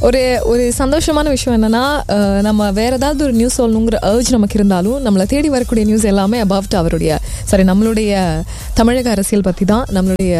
ஒரு ஒரு சந்தோஷமான விஷயம் என்னன்னா, நம்ம வேற ஏதாவது ஒரு நியூஸ் சொல்லணுங்கிற அர்ஜ் நமக்கு இருந்தாலும் நம்மளை தேடி வரக்கூடிய நியூஸ் எல்லாமே அபவுட் நம்மளுடைய தமிழக அரசியல் பற்றி தான், நம்மளுடைய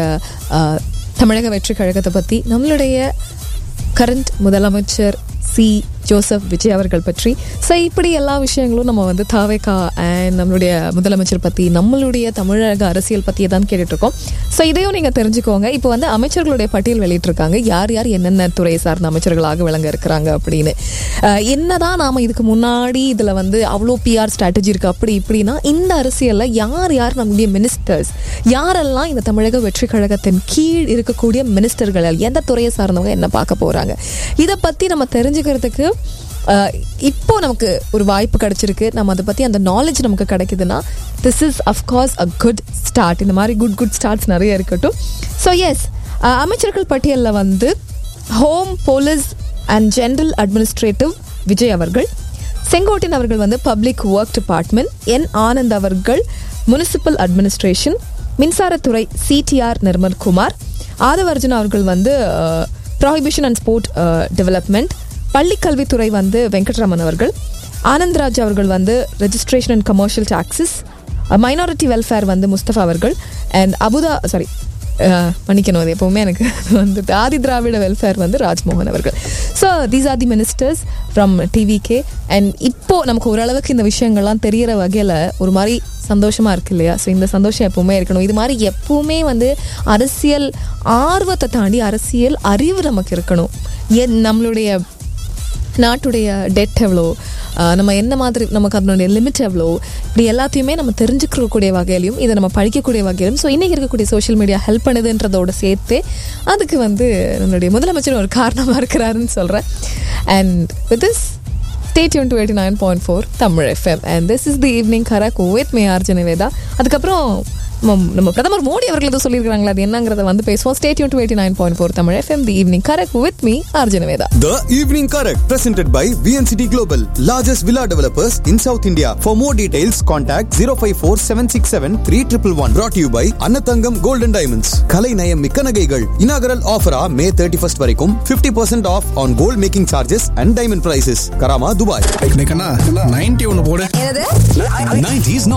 தமிழக வெற்றி கழகத்தை பற்றி, நம்மளுடைய கரண்ட் முதலமைச்சர் ஜோசப் விஜய் அவர்கள் பற்றி. ஸோ இப்படி எல்லா விஷயங்களும் நம்ம வந்து தாவேகா அண்ட் நம்மளுடைய முதலமைச்சர் பற்றி, நம்மளுடைய தமிழக அரசியல் பற்றியே தான் கேட்டுட்ருக்கோம். ஸோ இதையும் நீங்கள் தெரிஞ்சுக்கோங்க. இப்போ வந்து அமைச்சர்களுடைய பட்டியல் வெளியிட்டிருக்காங்க, யார் யார் என்னென்ன துறையை சார்ந்த அமைச்சர்களாக விளங்க இருக்கிறாங்க அப்படின்னு. என்னதான் நாம் இதுக்கு முன்னாடி இதில் வந்து அவ்வளோ பிஆர் ஸ்ட்ராட்டஜி இருக்குது அப்படி இப்படின்னா, இந்த அரசியலில் யார் யார் நம்முடைய மினிஸ்டர்ஸ், யாரெல்லாம் இந்த தமிழக வெற்றி கழகத்தின் கீழ் இருக்கக்கூடிய மினிஸ்டர்கள், எந்த துறையை சார்ந்தவங்க என்ன பார்க்க போகிறாங்க, இதை பற்றி நம்ம தெரிஞ்சுக்கிறதுக்கு இப்போ நமக்கு ஒரு வாய்ப்பு கிடைச்சிருக்கு. நம்ம அதை பற்றி அந்த நாலேஜ் நமக்கு கிடைக்குதுன்னா, this is of course a good start. இந்த மாதிரி குட் ஸ்டார்ட்ஸ் நிறைய இருக்கட்டும். ஸோ எஸ், அமைச்சர்கள் பட்டியலில் வந்து home, police and general administrative Vijay அவர்கள், செங்கோட்டையன் அவர்கள் வந்து பப்ளிக் ஒர்க் டிபார்ட்மெண்ட், என் ஆனந்த் அவர்கள் முனிசிபல் அட்மினிஸ்ட்ரேஷன், மின்சாரத்துறை சிடிஆர் நிர்மல்குமார், ஆதவர்ஜுன் அவர்கள் வந்து ப்ராஹிபிஷன் அண்ட் ஸ்போர்ட் டெவலப்மெண்ட், பள்ளிக்கல்வித்துறை வந்து வெங்கட்ராமன் அவர்கள், ஆனந்த்ராஜ் அவர்கள் வந்து registration and commercial taxes, minority welfare வந்து முஸ்தபா அவர்கள், அண்ட் மன்னிக்கணும், அது எப்போவுமே எனக்கு வந்துட்டு ஆதி திராவிட வெல்ஃபேர் வந்து ராஜ்மோகன் அவர்கள். So these are the ministers from TVK. And இப்போது நமக்கு ஓரளவுக்கு இந்த விஷயங்கள்லாம் தெரிகிற வகையில் ஒரு மாதிரி சந்தோஷமாக இருக்கு இல்லையா? ஸோ இந்த சந்தோஷம் எப்பவுமே இருக்கணும். இது மாதிரி எப்பவுமே வந்து அரசியல் ஆர்வத்தை தாண்டி அரசியல் அறிவு நமக்கு இருக்கணும். நம்மளுடைய நாட்டுடைய டெட் எவ்வளோ, நம்ம என்ன மாதிரி, நமக்கு அதனுடைய லிமிட் எவ்வளோ, இப்படி எல்லாத்தையுமே நம்ம தெரிஞ்சுக்கக்கூடிய வகையிலையும் இதை நம்ம படிக்கக்கூடிய வகையிலும் ஸோ இன்றைக்கி இருக்கக்கூடிய சோஷியல் மீடியா ஹெல்ப் பண்ணுதுன்றதோட சேர்த்து அதுக்கு வந்து நம்மளுடைய முதலமைச்சர் ஒரு காரணமாக இருக்கிறாருன்னு சொல்கிறேன். And with this, stay tuned to 89.4 Tamil FM and this is the evening karak with me RJ Niveda. அதுக்கப்புறம் நம்ம பிரதமர் மோடி அவர்கள் ஏதோ சொல்லியிருக்காங்களா, அது என்னங்கிறத வந்து பேசுவோம். Stay tuned to 89.4 Tamil FM, the evening karak with me RJ Niveda. The evening karak presented by VNCT Global, largest villa developers in South India. For more details contact 054-767-3111. Brought to you by Annathangam Gold and Diamonds, Kalai Nayam Mikka Nagaigal. Inaugural offer May 31st வரைக்கும் 50% off on gold making charges and diamond prices. Karama, Dubai. 90 ஒன்னு போடு. 90s